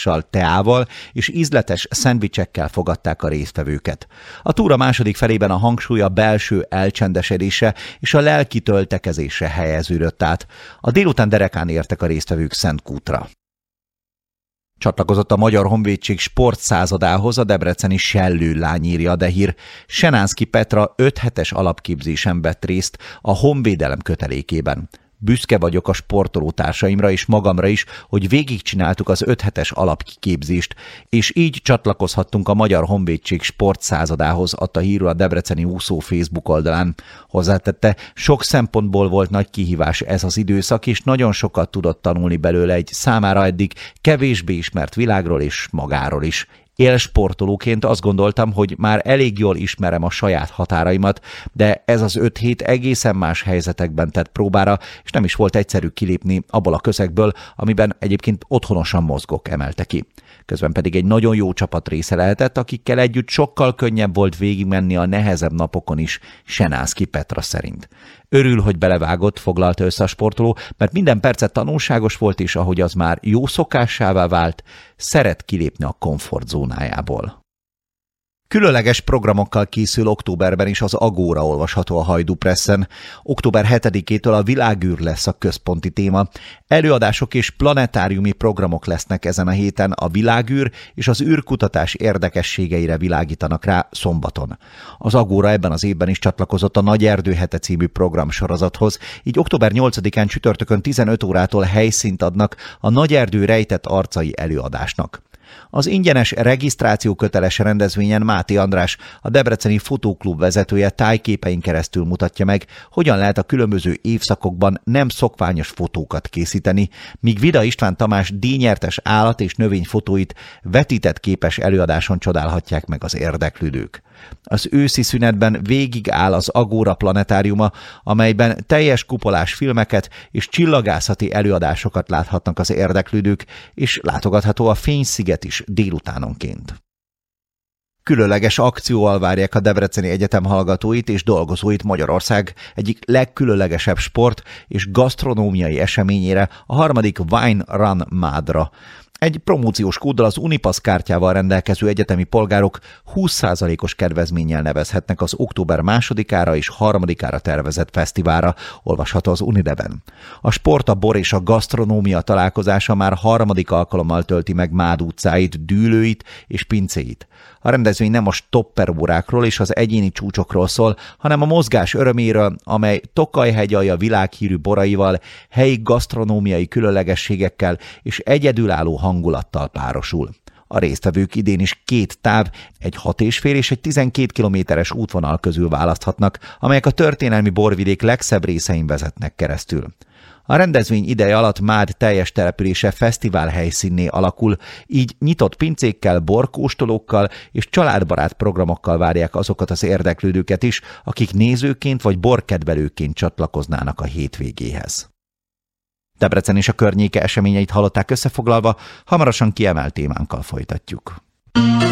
kajálkozással, teával és ízletes szendvicsekkel fogadták a résztvevőket. A túra második felében a hangsúly a belső elcsendesedése és a lelki töltekezésre helyeződött át. A délután derekán értek a résztvevők Szentkútra. Csatlakozott a Magyar Honvédség sportszázadához a debreceni Sellő lány, írja a Dehír. Senánszky Petra 5 hetes alapképzésen vett részt a honvédelem kötelékében. Büszke vagyok a sportolótársaimra és magamra is, hogy végigcsináltuk az 5 hetes alapkiképzést, és így csatlakozhattunk a Magyar Honvédség sportszázadához, adta hírul a debreceni úszó Facebook oldalán. Hozzátette, sok szempontból volt nagy kihívás ez az időszak, és nagyon sokat tudott tanulni belőle egy számára eddig kevésbé ismert világról és magáról is. Élsportolóként azt gondoltam, hogy már elég jól ismerem a saját határaimat, de ez az 5 hét egészen más helyzetekben tett próbára, és nem is volt egyszerű kilépni abból a közegből, amiben egyébként otthonosan mozgok, emelte ki. Közben pedig egy nagyon jó csapat része lehetett, akikkel együtt sokkal könnyebb volt végigmenni a nehezebb napokon is, Senánszky Petra szerint. Örül, hogy belevágott, foglalta össze a sportoló, mert minden percet tanulságos volt, és ahogy az már jó szokássává vált, szeret kilépni a komfortzónájából. Különleges programokkal készül októberben is az Agóra, olvasható a Hajdú Presszen. Október 7-től a világűr lesz a központi téma. Előadások és planetáriumi programok lesznek ezen a héten, a világűr és az űrkutatás érdekességeire világítanak rá szombaton. Az Agóra ebben az évben is csatlakozott a Nagy Erdő hete című programsorozathoz, így október 8-án csütörtökön 15 órától helyszínt adnak a Nagy Erdő rejtett arcai előadásnak. Az ingyenes regisztráció köteles rendezvényen Máté András, a Debreceni Fotóklub vezetője tájképein keresztül mutatja meg, hogyan lehet a különböző évszakokban nem szokványos fotókat készíteni, míg Vida István Tamás díjnyertes állat- és növényfotóit vetített képes előadáson csodálhatják meg az érdeklődők. Az őszi szünetben végig áll az Agóra planetáriuma, amelyben teljes kupolás filmeket és csillagászati előadásokat láthatnak az érdeklődők, és látogatható a Fénysziget is délutánonként. Különleges akcióval várják a Debreceni Egyetem hallgatóit és dolgozóit Magyarország egyik legkülönlegesebb sport- és gasztronómiai eseményére, a 3. Wine Run Mádra. Egy promóciós kóddal az Unipass kártyával rendelkező egyetemi polgárok 20%-os kedvezménnyel nevezhetnek az október 2-ára és 3-ára tervezett fesztiválra, olvasható az Unideben. A sport, a bor és a gasztronómia találkozása már 3. alkalommal tölti meg Mád utcáit, dűlőit és pincéit. A rendezvény nem a stopperórákról és az egyéni csúcsokról szól, hanem a mozgás öröméről, amely Tokaj-hegyalja világhírű boraival, helyi gasztronómiai különlegességekkel és egyedülálló hangulattal párosul. A résztvevők idén is 2 táv, egy 6,5 és egy 12 kilométeres útvonal közül választhatnak, amelyek a történelmi borvidék legszebb részein vezetnek keresztül. A rendezvény ideje alatt Mád teljes települése fesztivál helyszínné alakul, így nyitott pincékkel, borkóstolókkal és családbarát programokkal várják azokat az érdeklődőket is, akik nézőként vagy borkedvelőként csatlakoznának a hétvégéhez. Debrecen és a környéke eseményeit hallották összefoglalva, hamarosan kiemelt témánkkal folytatjuk.